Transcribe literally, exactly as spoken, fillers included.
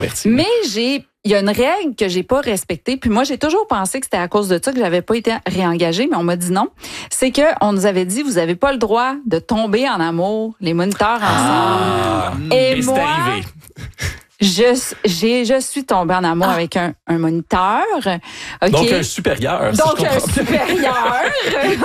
Merci. Mais j'ai, il y a une règle que j'ai pas respectée. Puis moi, j'ai toujours pensé que c'était à cause de ça que j'avais pas été réengagée, mais on m'a dit non. C'est que on nous avait dit, vous avez pas le droit de tomber en amour, les moniteurs Ah, ensemble. Et, et c'est moi, arrivé. Je, j'ai, je suis tombée en amour ah. avec un, un moniteur. Okay. Donc, un supérieur. Donc, si un supérieur.